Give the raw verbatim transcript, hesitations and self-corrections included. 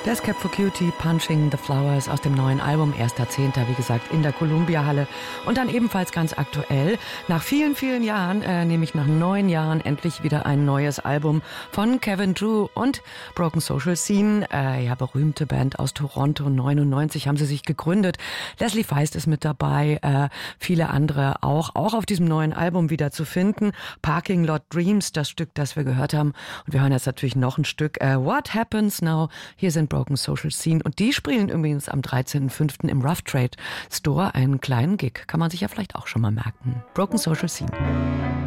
Death Cab for Cutie, Punching the Flowers aus dem neuen Album, erster Zehnter, wie gesagt, in der Columbia-Halle. Und dann ebenfalls ganz aktuell, nach vielen, vielen Jahren, äh, nämlich nach neun Jahren, endlich wieder ein neues Album von Kevin Drew und Broken Social Scene. Äh, ja, berühmte Band aus Toronto, neunundneunzig haben sie sich gegründet. Leslie Feist ist mit dabei, äh, viele andere auch, auch auf diesem neuen Album wieder zu finden. Parking Lot Dreams, das Stück, das wir gehört haben. Und wir hören jetzt natürlich noch ein Stück, äh, What Happens Now? Hier sind Broken Social Scene und die spielen übrigens am dreizehnten fünften im Rough Trade Store einen kleinen Gig. Kann man sich ja vielleicht auch schon mal merken. Broken Social Scene.